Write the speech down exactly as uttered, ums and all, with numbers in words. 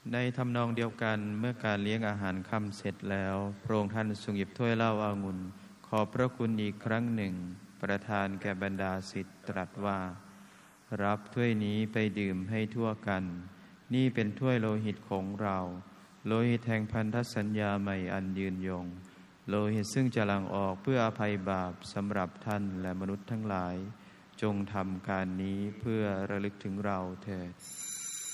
ในทำนองเดียวกันเมื่อการเลี้ยงอาหารค่ำเสร็จแล้วพระองค์ท่านทรงหยิบถ้วยเหล้าองุ่นขอบพระคุณอีกครั้งหนึ่งประทานแก่บรรดาศิษย์ตรัสว่ารับถ้วยนี้ไปดื่มให้ทั่วกันนี่เป็นถ้วยโลหิตของเราโลหิตแห่งพันธสัญญาใหม่อันยืนยงโลหิตซึ่งจะหลั่งออกเพื่ออภัยบาปสำหรับท่านและมนุษย์ทั้งหลายจงทำการนี้เพื่อระลึกถึงเราเถิด